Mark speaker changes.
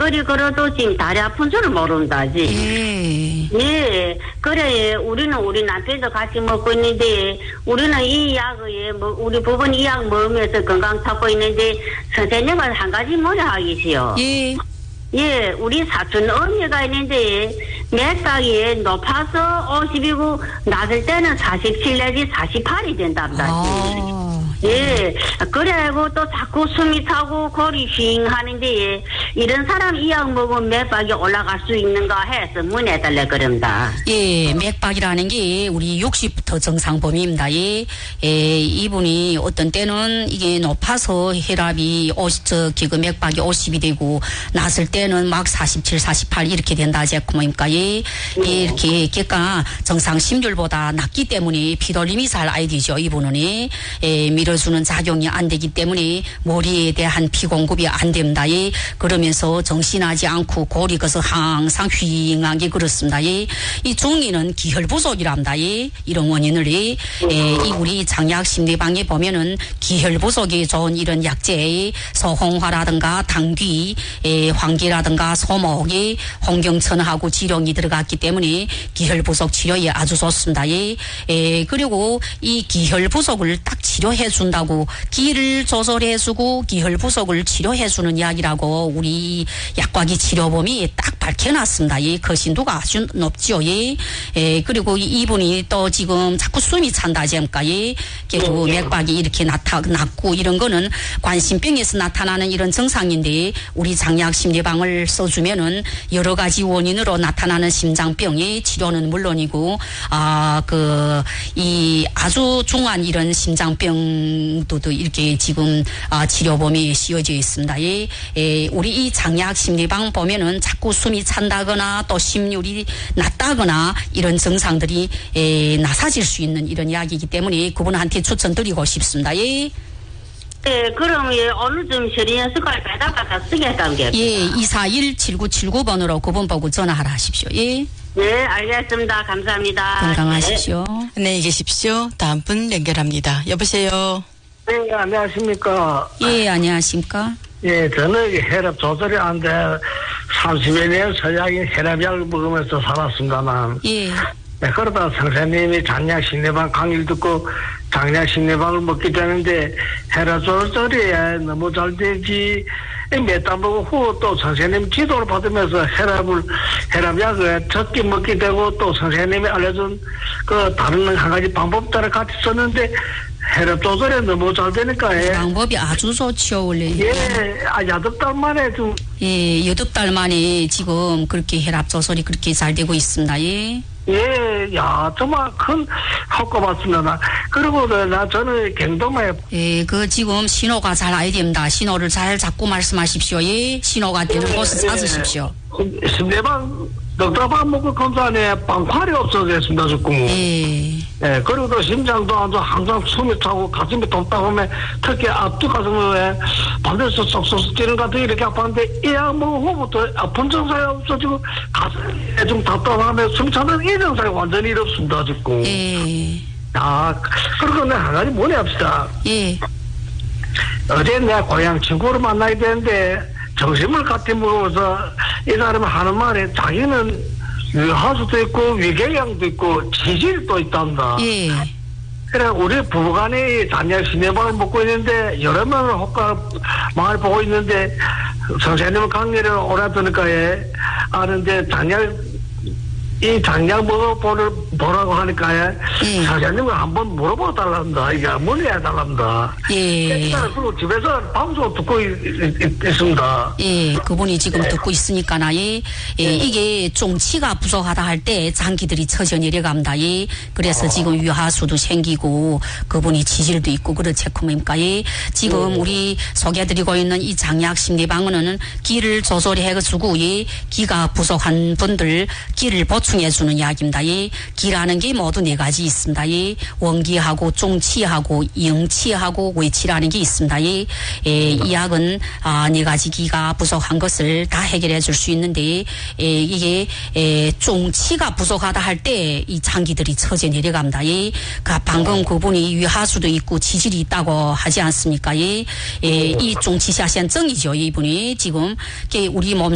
Speaker 1: 거리 걸어도 지금 다리 아픈 줄을 모른다지. 예. 그래, 우리는 우리 남편도 같이 먹고 있는데, 우리는 이 약을, 우리 부부는 이 약 먹으면서 건강 찾고 있는데, 선생님은 한 가지 뭐라 하겠어요?
Speaker 2: 예.
Speaker 1: 예, 우리 사촌 언니가 있는데, 맥박이 높아서 50이고, 낮을 때는 47 내지 48이 된답니다. 예, 그래고 또 자꾸 숨이 차고 골이 휘잉 하는데, 이런 사람 이 약 먹으면 맥박이 올라갈 수 있는가 해서 문의해달래 그럽니다.
Speaker 2: 예, 맥박이라는 게 우리 60부터 정상 범위입니다. 예, 이분이 어떤 때는 이게 높아서 혈압이 그 맥박이 50이 되고, 났을 때는 막 47, 48 이렇게 된다 하셨구먼입니까? 예, 이렇게 걔가 정상 심률보다 낮기 때문에 피돌림이 잘 아야 되죠. 이분은 밀어주는 작용이 안 되기 때문에 머리에 대한 피 공급이 안 됩니다. 예, 그러면서 정신하지 않고 골이 그래서 항상 휘잉한 게 그렇습니다. 예, 이 중리는 기혈 부족이랍니다. 예, 이런 원인을 이 우리 장약 심리방에 보면은 기혈 부족에 좋은 이런 약재, 소홍화라든가 당귀, 황기라든가 소목이 홍경천하고 지령이 들어갔기 때문에 기혈 부족 치료에 아주 좋습니다. 예, 그리고 이 기혈 부족을 딱 치료해 준다고 기를 조절해주고 기혈 부족을 치료해주는 약이라고 우리 약과기 치료범이 딱 밝혀놨습니다. 예, 거신도가 아주 높지요. 예, 그리고 이분이 또 지금 자꾸 숨이 찬다 하니까 예, 그리고 맥박이 이렇게 낮고 이런 거는 관심병에서 나타나는 이런 증상인데 우리 장약 심리방을 써주면은 여러 가지 원인으로 나타나는 심장병의 치료는 물론이고 이 아주 중한 이런 심장병도 이렇게 지금 치료범위에 씌워져 있습니다. 예, 우리 이 장약 심리방 보면은 자꾸 숨이 찬다거나 또 심률이 낮다거나 이런 증상들이 나사질 수 있는 이런 약이기 때문에 그분한테 추천드리고 싶습니다. 예.
Speaker 1: 네, 그럼 오늘 좀 실리연 숟갈 배달받아 쓰겠다는 게.
Speaker 2: 예, 241-7979번으로 그분 보고 전화하라 하십시오. 예.
Speaker 1: 네, 알겠습니다. 감사합니다.
Speaker 2: 건강하십시오.
Speaker 3: 안녕히 계십시오. 다음 분 연결합니다. 여보세요.
Speaker 4: 네, 안녕하십니까.
Speaker 2: 예, 안녕하십니까.
Speaker 4: 예, 저는 혈압 조절이 안 돼 30여 년 서약인 혈압약을 먹으면서 살았습니다만.
Speaker 2: 예.
Speaker 4: 네, 그러다 선생님이 장약 심리방 강의를 듣고 장약 심리방을 먹게 되는데 혈압 조절이 너무 잘 되지. 몇 달 먹고 후 또 선생님 지도를 받으면서 혈압약을 적게 먹게 되고 또 선생님이 알려준 그 다른 한 가지 방법 따라 같이 썼는데 혈압 조절이 너무 잘 되니까.
Speaker 2: 방법이 아주 좋죠, 원래.
Speaker 4: 예, 8달 만에 좀.
Speaker 2: 예, 8달 만에 지금 그렇게 혈압 조절이 그렇게 잘 되고 있습니다. 예.
Speaker 4: 예, 야, 정말 큰 효과 받습니다. 그리고 저는 경동에.
Speaker 2: 예, 지금 신호가 잘 아야 됩니다. 신호를 잘 잡고 말씀하십시오. 예, 신호가 되는 곳을 찾으십시오.
Speaker 4: 심리방 넉다방 먹고 검사에 방팔이 없어졌습니다, 조금.
Speaker 2: 예.
Speaker 4: 예, 그리고 또 심장도 안 좋아 항상 숨이 차고 가슴이 덥다 보면 특히 앞뒤 가슴에 반대서 쏙쏙 뛰는 것 같은 이렇게 아팠는데 이 약 먹은 후부터 아픈 증상이 없어지고 가슴에 좀 답답하면 숨이 차는 이 증상이 완전히 이렇습니다, 지금.
Speaker 2: 예.
Speaker 4: 그리고 내가 한 가지 문의합시다.
Speaker 2: 예.
Speaker 4: 어제 내 고향 친구를 만나야 되는데 점심을 같이 먹으면서 이 사람이 하는 말에 자기는 위하수도 있고 위궤양도 있고 치질도 있단다.
Speaker 2: 예.
Speaker 4: 그래 우리 부부간에 장약 심리방을 먹고 있는데 여러 명을 효과망을 보고 있는데 선생님 강의를 오래 들으니까 아는데 이 장약 먹어보라고 하니까 사장님을 한번 물어봐달랍니다. 이게 문의해달랍니다.
Speaker 2: 예.
Speaker 4: 그리고 집에서 방송 듣고 있습니다.
Speaker 2: 예, 그분이 지금 듣고 있으니까나, 예. 이게 종치가 부족하다 할 때 장기들이 처져 내려갑니다. 예. 그래서 지금 위하수도 생기고 그분이 지질도 있고 그렇지않습니까? 예. 지금 우리 소개해드리고 있는 이 장약 심리방은 기를 조절해가지고, 예. 기가 부족한 분들 기를 보충해주는 약입니다. 예. 기라는 게 모두 4가지 있습니다. 예. 원기하고 종치하고 영치하고 외치라는 게 있습니다. 예. 이 약은 4가지 기가 부족한 것을 다 해결해 줄 수 있는데 이게 종치가 부족하다 할 때 이 장기들이 처져 내려갑니다. 예. 방금 그분이 위하수도 있고 지질이 있다고 하지 않습니까? 예. 이 종치샤센증이죠. 이분이 지금 우리 몸